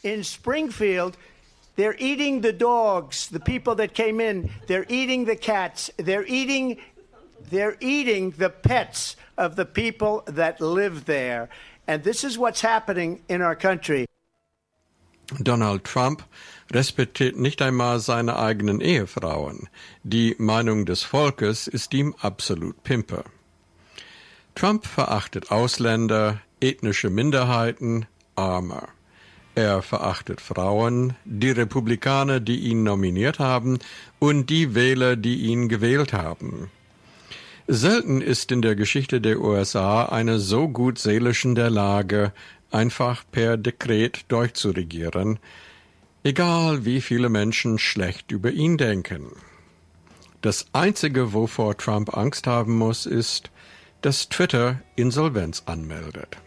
in Springfield, they're eating the dogs, the people that came in. They're eating the cats. They're eating the pets of the people that live there. And this is what's happening in our country. Donald Trump respektiert nicht einmal seine eigenen Ehefrauen. Die Meinung des Volkes ist ihm absolut Pimpe. Trump verachtet Ausländer, ethnische Minderheiten, Arme. Er verachtet Frauen, die Republikaner, die ihn nominiert haben, und die Wähler, die ihn gewählt haben. Selten ist in der Geschichte der USA eine so gut seelisch in der Lage, einfach per Dekret durchzuregieren, egal wie viele Menschen schlecht über ihn denken. Das Einzige, wovor Trump Angst haben muss, ist, dass Twitter Insolvenz anmeldet.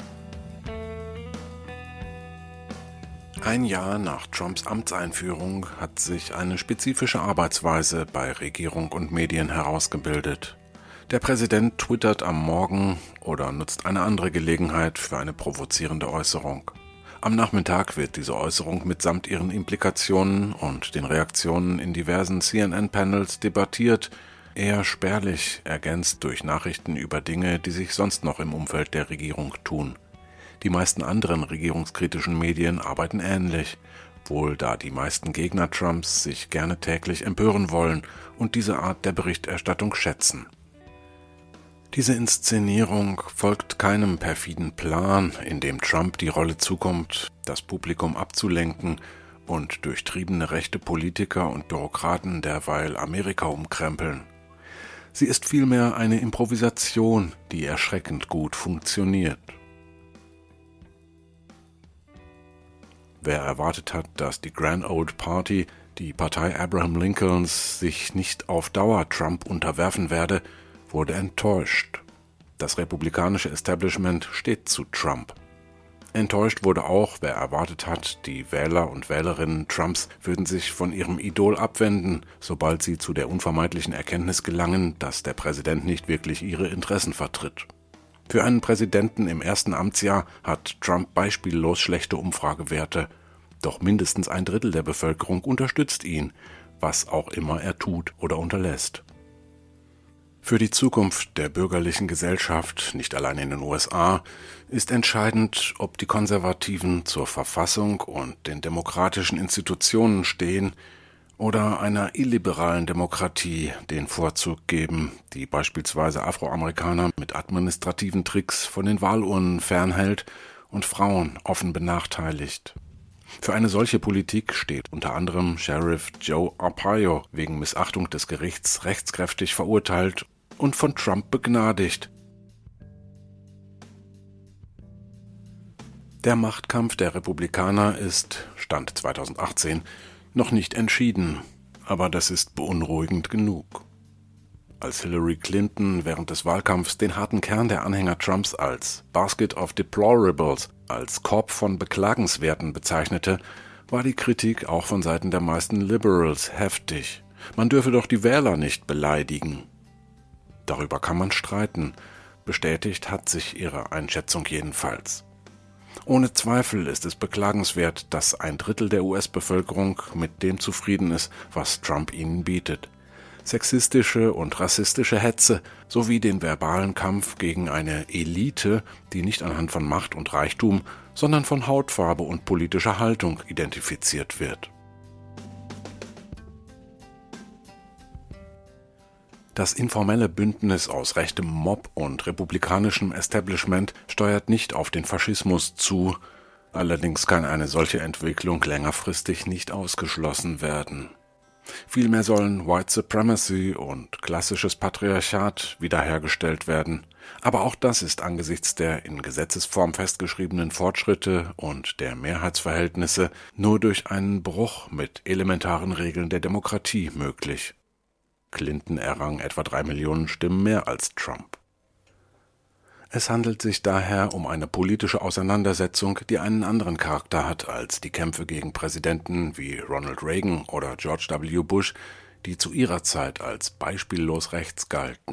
Ein Jahr nach Trumps Amtseinführung hat sich eine spezifische Arbeitsweise bei Regierung und Medien herausgebildet. Der Präsident twittert am Morgen oder nutzt eine andere Gelegenheit für eine provozierende Äußerung. Am Nachmittag wird diese Äußerung mitsamt ihren Implikationen und den Reaktionen in diversen CNN-Panels debattiert, eher spärlich ergänzt durch Nachrichten über Dinge, die sich sonst noch im Umfeld der Regierung tun. Die meisten anderen regierungskritischen Medien arbeiten ähnlich, wohl da die meisten Gegner Trumps sich gerne täglich empören wollen und diese Art der Berichterstattung schätzen. Diese Inszenierung folgt keinem perfiden Plan, in dem Trump die Rolle zukommt, das Publikum abzulenken und durchtriebene rechte Politiker und Bürokraten derweil Amerika umkrempeln. Sie ist vielmehr eine Improvisation, die erschreckend gut funktioniert. Wer erwartet hat, dass die Grand Old Party, die Partei Abraham Lincolns, sich nicht auf Dauer Trump unterwerfen werde, wurde enttäuscht. Das republikanische Establishment steht zu Trump. Enttäuscht wurde auch, wer erwartet hat, die Wähler und Wählerinnen Trumps würden sich von ihrem Idol abwenden, sobald sie zu der unvermeidlichen Erkenntnis gelangen, dass der Präsident nicht wirklich ihre Interessen vertritt. Für einen Präsidenten im ersten Amtsjahr hat Trump beispiellos schlechte Umfragewerte, doch mindestens ein Drittel der Bevölkerung unterstützt ihn, was auch immer er tut oder unterlässt. Für die Zukunft der bürgerlichen Gesellschaft, nicht allein in den USA, ist entscheidend, ob die Konservativen zur Verfassung und den demokratischen Institutionen stehen oder einer illiberalen Demokratie den Vorzug geben, die beispielsweise Afroamerikaner mit administrativen Tricks von den Wahlurnen fernhält und Frauen offen benachteiligt. Für eine solche Politik steht unter anderem Sheriff Joe Arpaio wegen Missachtung des Gerichts rechtskräftig verurteilt und von Trump begnadigt. Der Machtkampf der Republikaner ist, Stand 2018, noch nicht entschieden, aber das ist beunruhigend genug. Als Hillary Clinton während des Wahlkampfs den harten Kern der Anhänger Trumps als Basket of Deplorables, als Korb von Beklagenswerten bezeichnete, war die Kritik auch von Seiten der meisten Liberals heftig. Man dürfe doch die Wähler nicht beleidigen. Darüber kann man streiten. Bestätigt hat sich ihre Einschätzung jedenfalls. Ohne Zweifel ist es beklagenswert, dass ein Drittel der US-Bevölkerung mit dem zufrieden ist, was Trump ihnen bietet. Sexistische und rassistische Hetze sowie den verbalen Kampf gegen eine Elite, die nicht anhand von Macht und Reichtum, sondern von Hautfarbe und politischer Haltung identifiziert wird. Das informelle Bündnis aus rechtem Mob und republikanischem Establishment steuert nicht auf den Faschismus zu, allerdings kann eine solche Entwicklung längerfristig nicht ausgeschlossen werden. Vielmehr sollen White Supremacy und klassisches Patriarchat wiederhergestellt werden, aber auch das ist angesichts der in Gesetzesform festgeschriebenen Fortschritte und der Mehrheitsverhältnisse nur durch einen Bruch mit elementaren Regeln der Demokratie möglich. Clinton errang etwa 3 Millionen Stimmen mehr als Trump. Es handelt sich daher um eine politische Auseinandersetzung, die einen anderen Charakter hat als die Kämpfe gegen Präsidenten wie Ronald Reagan oder George W. Bush, die zu ihrer Zeit als beispiellos rechts galten.